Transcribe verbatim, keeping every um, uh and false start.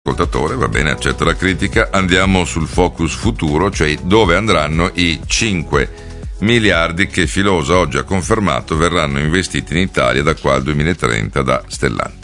ascoltatore, va bene, accetto la critica. Andiamo sul focus futuro, cioè dove andranno i cinque miliardi che Filosa oggi ha confermato verranno investiti in Italia da qua al duemilatrenta da Stellantis.